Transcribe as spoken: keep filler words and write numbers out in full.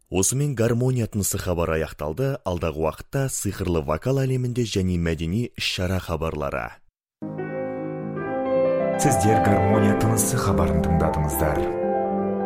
Осымен гармония тынысы хабары аяқталды. Алдағы уақытта сиқырлы вокал әлемінде және мәдени іс-шара хабарлары. Сіздер гармония тынысы хабарын тыңдадыңыздар.